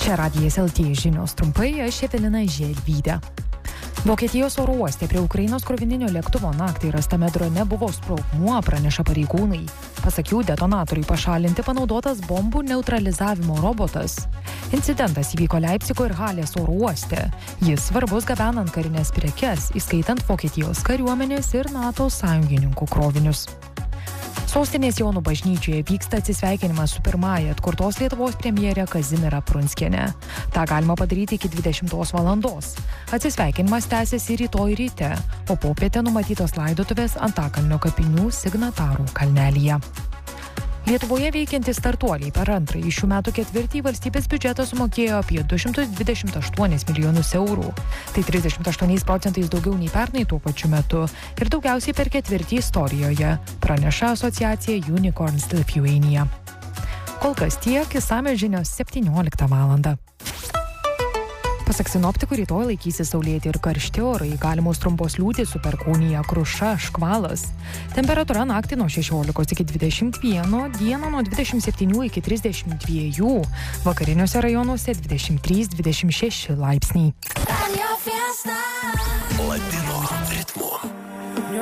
Čia Radijas LT žinios trumpai, aš Evelina Želvytė. Vokietijos oro uoste prie Ukrainos krovininio lėktuvo naktį rastame drone buvo sprogmuo, praneša pareigūnai. Pasak jų, detonatoriui pašalinti panaudotas bombų neutralizavimo robotas. Incidentas įvyko Leipcigo ir Halės oro uoste. Jis svarbus gabenant karinės prekes, įskaitant Vokietijos kariuomenės ir NATO sąjungininkų krovinius. Sostinės Jonų bažnyčioje vyksta atsisveikinimas su pirmąja atkurtos Lietuvos premjere Kazimiera Prunskiene. Ta galima padaryti iki 20 valandos. Atsisveikinimas tęsiasi rytoj ryte, o popietę numatytos laidotuvės Antakalnio kapinių Signatarų kalnelyje. Lietuvoje veikiantys startuoliai per antrąjį šių metų ketvirtį valstybės biudžetą sumokėjo apie 228 milijonus eurų. Tai 38% daugiau nei pernai tuo pačiu metu ir daugiausiai per ketvirtį istorijoje, praneša asociacija Unicorns Lithuania. Kol kas tiek, išsamios žinios 17 valandą. Pasak sinoptikų, rytoj laikysis saulėti ir karšti orai, galimos trumpos liūtys su perkūnija, kruša, škvalas. Temperatūra naktį nuo 16 iki 21, dieną nuo 27 iki 32, vakariniuose rajonuose 23-26 laipsniai.